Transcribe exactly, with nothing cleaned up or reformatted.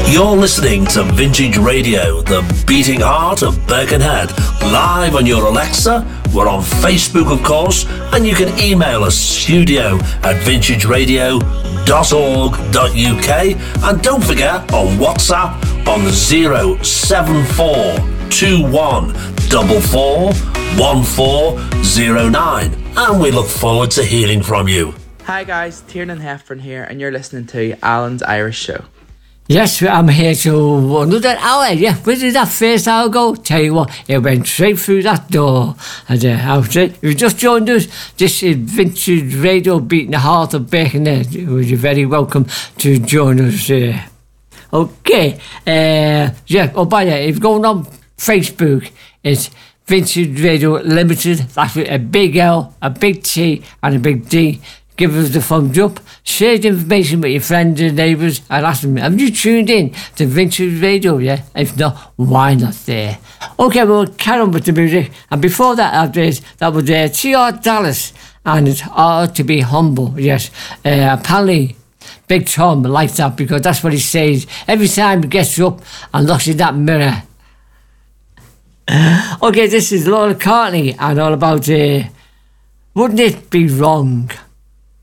You're listening to Vintage Radio, the beating heart of Birkenhead, live on your Alexa. We're on Facebook, of course, and you can email us studio at vintage radio dot org dot U K, and don't forget on WhatsApp on zero seven four two one four four one four zero nine, and we look forward to hearing from you. Hi guys, Tiernan Heffron here, and you're listening to Alan's Irish Show. Yes, I'm here to another hour. Yeah, where did that first hour go? Tell you what, it went straight through that door. And uh, I was, if you just joined us, this is Vintage Radio, beating the heart of Birkenhead. You're very welcome to join us. Uh, okay, uh, yeah. Oh, by the way, if you're going on Facebook, it's Vintage Radio Limited. That's with a big L, a big T, and a big D. Give us the thumbs up, share the information with your friends and neighbours, and ask them, have you tuned in to Vintage Radio? Yeah, if not, why not there? Okay, we'll carry on with the music. And before that, that was uh, T R Dallas, and it's hard to be humble. Yes, uh, apparently Big Tom likes that because that's what he says every time he gets up and looks in that mirror. Okay, this is Laura Cartney, and all about uh, wouldn't it be wrong?